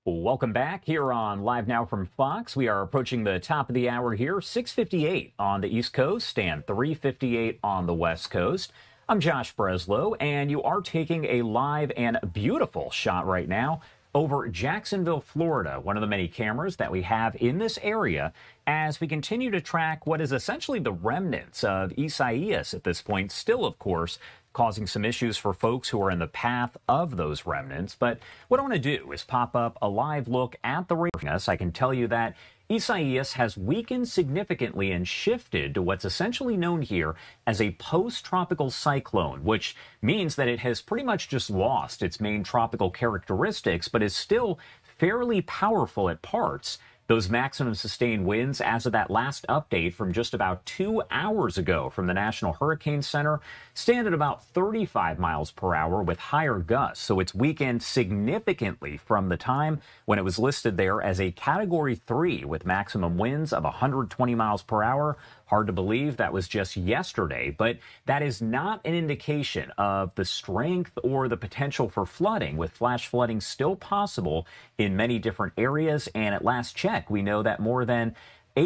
Welcome back here on Live Now from Fox. We are approaching the top of the hour here, 6:58 on the East Coast and 3:58 on the West Coast. I'm Josh Breslow, and you are taking a live and beautiful shot right now over Jacksonville, Florida, one of the many cameras that we have in this area as we continue to track what is essentially the remnants of Isaias at this point, still, of course, causing some issues for folks who are in the path of those remnants. But what I want to do is pop up a live look at the radar. I can tell you that Isaias has weakened significantly and shifted to what's essentially known here as a post-tropical cyclone, which means that it has pretty much just lost its main tropical characteristics, but is still fairly powerful at parts. Those maximum sustained winds as of that last update from just about 2 hours ago from the National Hurricane Center stand at about 35 miles per hour with higher gusts. So it's weakened significantly from the time when it was listed there as a Category 3 with maximum winds of 120 miles per hour. Hard to believe that was just yesterday, but that is not an indication of the strength or the potential for flooding, with flash flooding still possible in many different areas. And at last check, we know that more than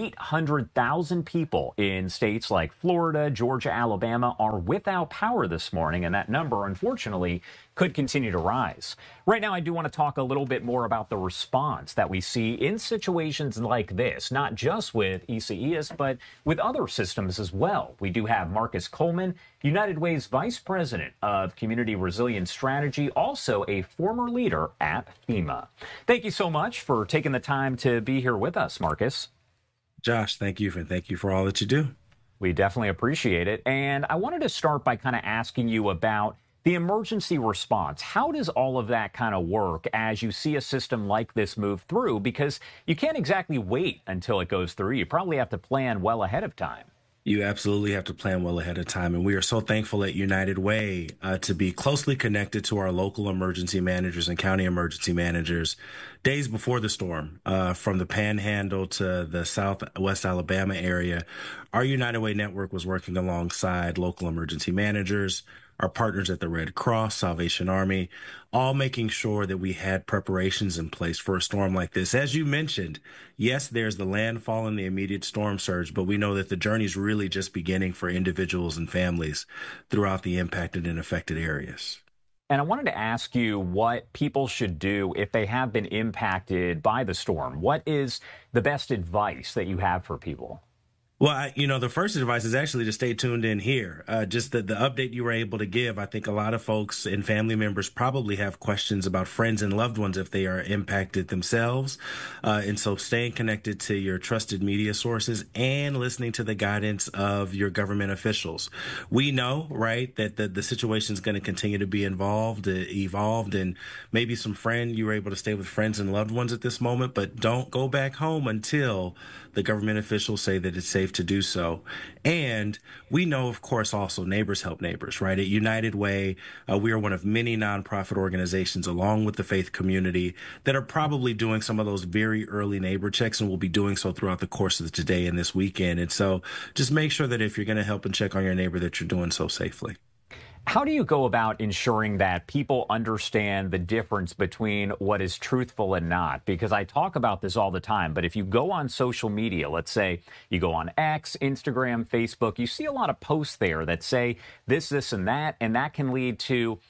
800,000 people in states like Florida, Georgia, Alabama are without power this morning, and that number, unfortunately, could continue to rise. Right now, I do want to talk a little bit more about the response that we see in situations like this, not just with Isaias, but with other systems as well. We do have Marcus Coleman, United Way's Vice President of Community Resilience Strategy, also a former leader at FEMA. Thank you so much for taking the time to be here with us, Marcus. Josh, thank you for all that you do. We definitely appreciate it. And I wanted to start by kind of asking you about the emergency response. How does all of that kind of work as you see a system like this move through? Because you can't exactly wait until it goes through. You probably have to plan well ahead of time. You absolutely have to plan well ahead of time. And we are so thankful at United Way to be closely connected to our local emergency managers and county emergency managers days before the storm, from the Panhandle to the Southwest Alabama area. Our United Way network was working alongside local emergency managers, our partners at the Red Cross, Salvation Army, all making sure that we had preparations in place for a storm like this. As you mentioned, yes, there's the landfall and the immediate storm surge, but we know that the journey is really just beginning for individuals and families throughout the impacted and affected areas. And I wanted to ask you what people should do if they have been impacted by the storm. What is the best advice that you have for people? Well, the first advice is actually to stay tuned in here. Just the update you were able to give. I think a lot of folks and family members probably have questions about friends and loved ones if they are impacted themselves. And so staying connected to your trusted media sources and listening to the guidance of your government officials. We know, right, that the situation is going to continue to be evolved, and maybe you were able to stay with friends and loved ones at this moment, but don't go back home until the government officials say that it's safe to do so. And we know, of course, also neighbors help neighbors, right? At United Way, we are one of many nonprofit organizations, along with the faith community, that are probably doing some of those very early neighbor checks, and will be doing so throughout the course of today and this weekend. And so just make sure that if you're going to help and check on your neighbor, that you're doing so safely. How do you go about ensuring that people understand the difference between what is truthful and not? Because I talk about this all the time, but if you go on social media, let's say you go on X, Instagram, Facebook, you see a lot of posts there that say this, and that can lead to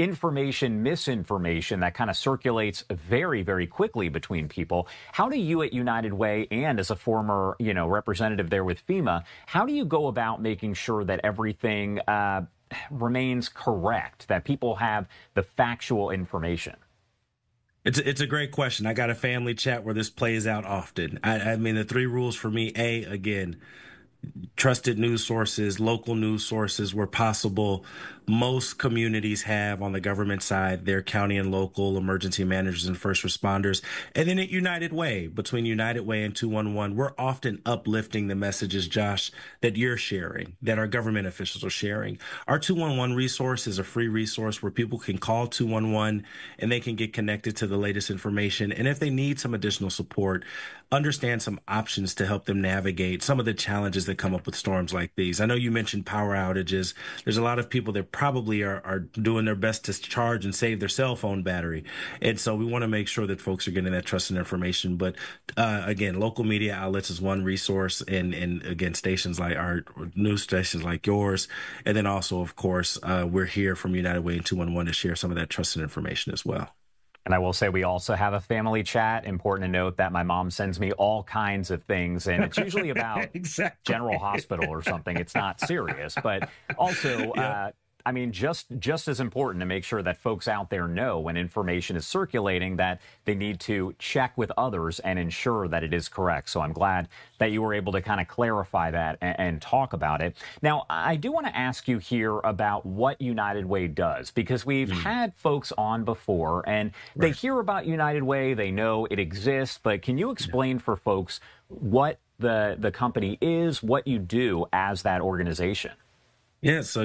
misinformation that kind of circulates very, very quickly between people. How do you at United Way, and as a former, representative there with FEMA, how do you go about making sure that everything remains correct, that people have the factual information? It's a great question. I got a family chat where this plays out often. I mean, the 3 rules for me: again, trusted news sources, local news sources where possible. Most communities have, on the government side, their county and local emergency managers and first responders. And then at United Way, between United Way and 211, we're often uplifting the messages, Josh, that you're sharing, that our government officials are sharing. Our 211 resource is a free resource where people can call 211 and they can get connected to the latest information. And if they need some additional support, understand some options to help them navigate some of the challenges that come up with storms like these. I know you mentioned power outages. There's a lot of people that probably are doing their best to charge and save their cell phone battery. And so we want to make sure that folks are getting that trusted information. But again, local media outlets is one resource. And again, stations like our news stations like yours. And then also, of course, we're here from United Way and 211 to share some of that trusted information as well. And I will say we also have a family chat. Important to note that my mom sends me all kinds of things, and it's usually about exactly. General Hospital or something. It's not serious, but also, I mean, just as important to make sure that folks out there know when information is circulating that they need to check with others and ensure that it is correct. So I'm glad that you were able to kind of clarify that and talk about it. Now, I do want to ask you here about what United Way does, because we've had folks on before and they hear about United Way, they know it exists, but can you explain for folks what the company is, what you do as that organization? Yeah, so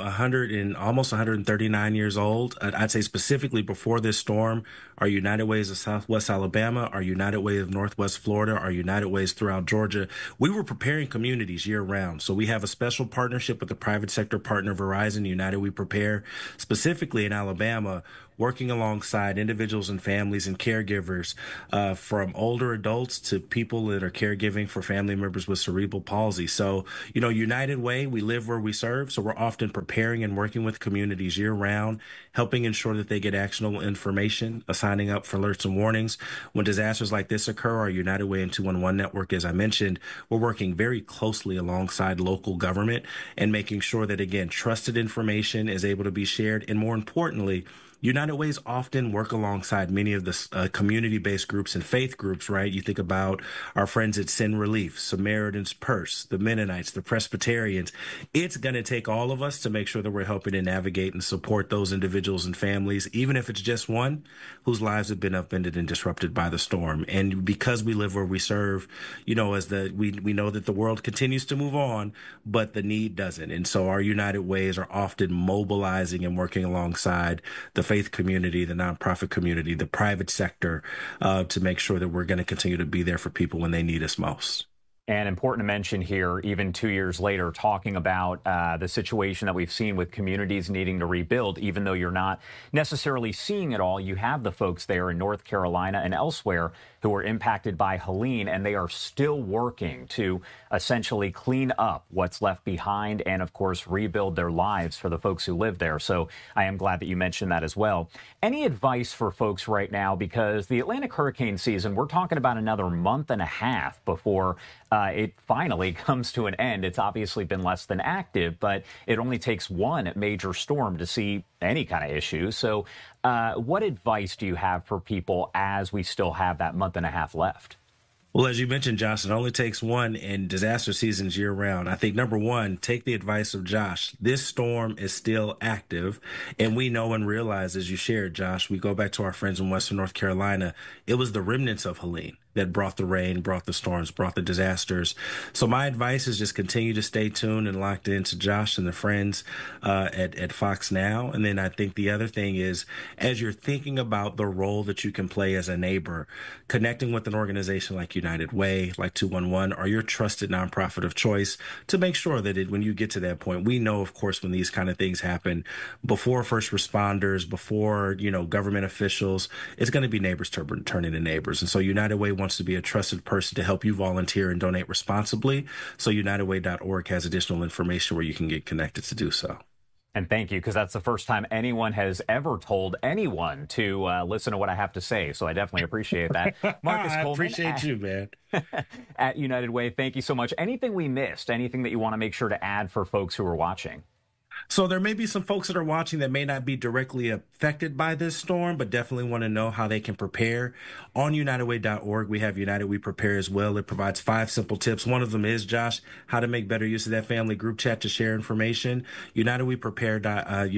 almost 139 years old. I'd say specifically before this storm, our United Ways of Southwest Alabama, our United Way of Northwest Florida, our United Ways throughout Georgia, we were preparing communities year round. So we have a special partnership with the private sector partner Verizon, United We Prepare, specifically in Alabama, working alongside individuals and families and caregivers, from older adults to people that are caregiving for family members with cerebral palsy. So, United Way, we live where we serve. So we're often preparing and working with communities year round, helping ensure that they get actionable information, signing up for alerts and warnings. When disasters like this occur, our United Way and 211 network, as I mentioned, we're working very closely alongside local government and making sure that, again, trusted information is able to be shared. And more importantly, United Ways often work alongside many of the community-based groups and faith groups, right? You think about our friends at Sin Relief, Samaritan's Purse, the Mennonites, the Presbyterians. It's going to take all of us to make sure that we're helping to navigate and support those individuals and families, even if it's just one whose lives have been upended and disrupted by the storm. And because we live where we serve, we know that the world continues to move on, but the need doesn't. And so our United Ways are often mobilizing and working alongside the faith community, the nonprofit community, the private sector, to make sure that we're going to continue to be there for people when they need us most. And important to mention here, even 2 years later, talking about the situation that we've seen with communities needing to rebuild, even though you're not necessarily seeing it all, you have the folks there in North Carolina and elsewhere who were impacted by Helene, and they are still working to essentially clean up what's left behind and, of course, rebuild their lives for the folks who live there. So I am glad that you mentioned that as well. Any advice for folks right now? Because the Atlantic hurricane season, we're talking about another month and a half before it finally comes to an end. It's obviously been less than active, but it only takes one major storm to see any kind of issue. So what advice do you have for people as we still have that month and a half left? Well, as you mentioned, Josh, it only takes one, and disaster seasons year round. I think, number one, take the advice of Josh. This storm is still active, and we know and realize, as you shared, Josh, we go back to our friends in Western North Carolina. It was the remnants of Helene that brought the rain, brought the storms, brought the disasters. So my advice is just continue to stay tuned and locked into Josh and the friends at Fox Now. And then I think the other thing is, as you're thinking about the role that you can play as a neighbor, connecting with an organization like United Way, like 211, or your trusted nonprofit of choice, to make sure that when you get to that point, we know, of course, when these kind of things happen, before first responders, before, government officials, it's going to be neighbors turning to neighbors. And so United Way wants to be a trusted person to help you volunteer and donate responsibly. So UnitedWay.org has additional information where you can get connected to do so. And thank you, because that's the first time anyone has ever told anyone to listen to what I have to say. So I definitely appreciate that. Marcus Coleman. I appreciate you, man. At United Way, thank you so much. Anything we missed, anything that you want to make sure to add for folks who are watching? So there may be some folks that are watching that may not be directly affected by this storm, but definitely want to know how they can prepare. On UnitedWay.org, we have United We Prepare as well. It provides 5 simple tips. One of them is, Josh, how to make better use of that family group chat to share information. United We Prepare is on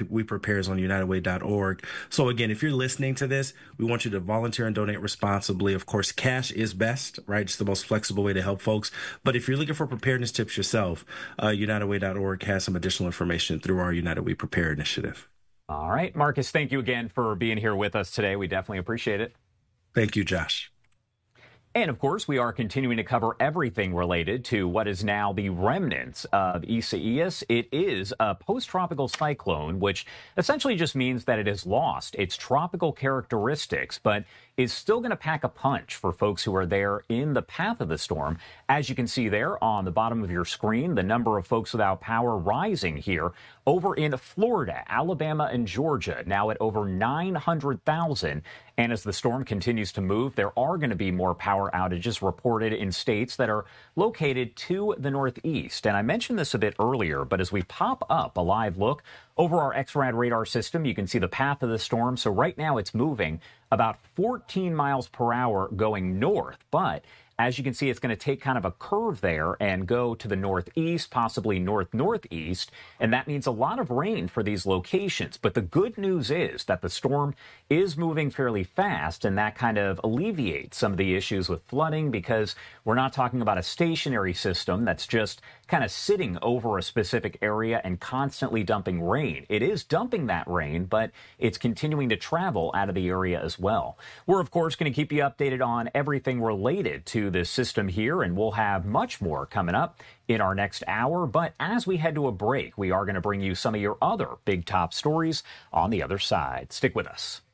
UnitedWay.org. So again, if you're listening to this, we want you to volunteer and donate responsibly. Of course, cash is best, right? It's the most flexible way to help folks. But if you're looking for preparedness tips yourself, UnitedWay.org has some additional information through our United We Prepare initiative. All right, Marcus, thank you again for being here with us today. We definitely appreciate it. Thank you, Josh. And of course, we are continuing to cover everything related to what is now the remnants of Isaias. It is a post-tropical cyclone, which essentially just means that it has lost its tropical characteristics, but is still going to pack a punch for folks who are there in the path of the storm. As you can see there on the bottom of your screen, the number of folks without power rising here over in Florida, Alabama, and Georgia, now at over 900,000. And as the storm continues to move, there are going to be more power outages reported in states that are located to the northeast. And I mentioned this a bit earlier, but as we pop up a live look over our XRAD radar system, you can see the path of the storm. So right now it's moving about 14 miles per hour going north, but as you can see, it's going to take kind of a curve there and go to the northeast, possibly north-northeast, and that means a lot of rain for these locations. But the good news is that the storm is moving fairly fast, and that kind of alleviates some of the issues with flooding because we're not talking about a stationary system that's just kind of sitting over a specific area and constantly dumping rain. It is dumping that rain, but it's continuing to travel out of the area as well. We're, of course, going to keep you updated on everything related to this system here, and we'll have much more coming up in our next hour. But as we head to a break, we are going to bring you some of your other big top stories on the other side. Stick with us.